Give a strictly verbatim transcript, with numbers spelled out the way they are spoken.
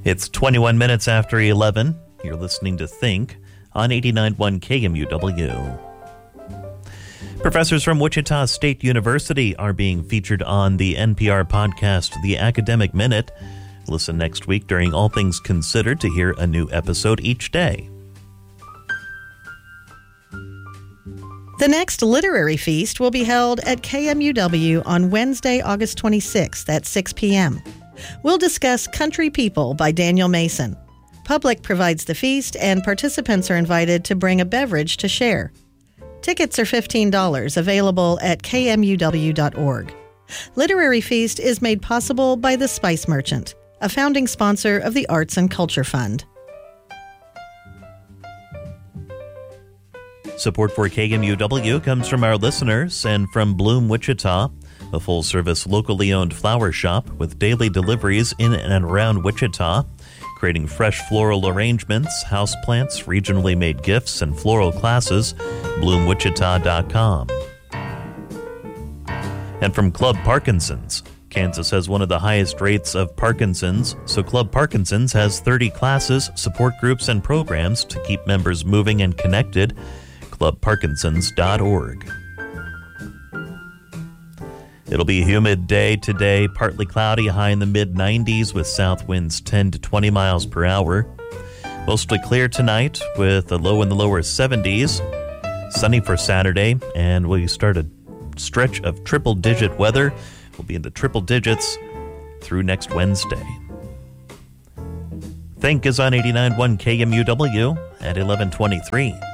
It's twenty-one minutes after eleven. You're listening to Think on eighty-nine point one K M U W. Professors from Wichita State University are being featured on the N P R podcast, The Academic Minute. Listen next week during All Things Considered to hear a new episode each day. The next literary feast will be held at K M U W on Wednesday, August twenty-sixth at six p.m. We'll discuss Country People by Daniel Mason. Public provides the feast, and participants are invited to bring a beverage to share. Tickets are fifteen dollars, available at K M U W dot org. Literary Feast is made possible by The Spice Merchant, a founding sponsor of the Arts and Culture Fund. Support for K M U W comes from our listeners and from Bloom Wichita, a full-service locally owned flower shop with daily deliveries in and around Wichita, creating fresh floral arrangements, houseplants, regionally made gifts, and floral classes. bloom wichita dot com. And from Club Parkinson's. Kansas has one of the highest rates of Parkinson's, so Club Parkinson's has thirty classes, support groups, and programs to keep members moving and connected. club parkinsons dot org. It'll be a humid day today, partly cloudy, high in the mid nineties with south winds ten to twenty miles per hour. Mostly clear tonight with a low in the lower seventies. Sunny for Saturday, and we start a stretch of triple-digit weather. We'll be in the triple digits through next Wednesday. Think is on eighty-nine point one K M U W at eleven twenty-three.